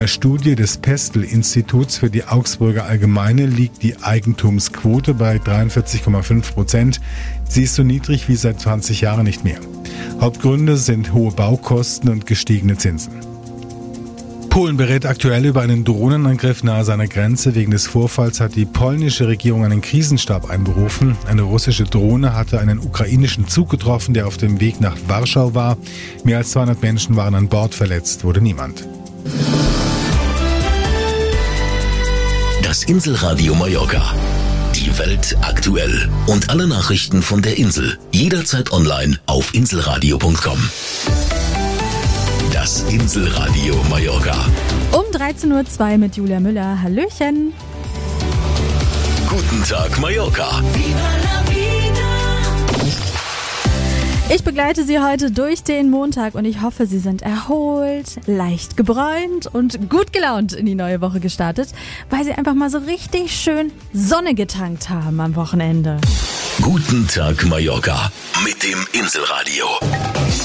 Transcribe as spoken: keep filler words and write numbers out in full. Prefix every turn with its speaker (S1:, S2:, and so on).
S1: Einer Studie des Pestel-Instituts für die Augsburger Allgemeine liegt die Eigentumsquote bei dreiundvierzig Komma fünf Prozent. Sie ist so niedrig wie seit zwanzig Jahren nicht mehr. Hauptgründe sind hohe Baukosten und gestiegene Zinsen. Polen berät aktuell über einen Drohnenangriff nahe seiner Grenze. Wegen des Vorfalls hat die polnische Regierung einen Krisenstab einberufen. Eine russische Drohne hatte einen ukrainischen Zug getroffen, der auf dem Weg nach Warschau war. Mehr als zweihundert Menschen waren an Bord, verletzt wurde niemand.
S2: Das Inselradio Mallorca. Die Welt aktuell. Und alle Nachrichten von der Insel. Jederzeit online auf inselradio punkt com. Das Inselradio Mallorca.
S3: Um dreizehn Uhr zwei mit Julia Müller. Hallöchen.
S2: Guten Tag Mallorca.
S3: Ich begleite Sie heute durch den Montag und ich hoffe, Sie sind erholt, leicht gebräunt und gut gelaunt in die neue Woche gestartet, weil Sie einfach mal so richtig schön Sonne getankt haben am Wochenende.
S2: Guten Tag Mallorca mit dem Inselradio.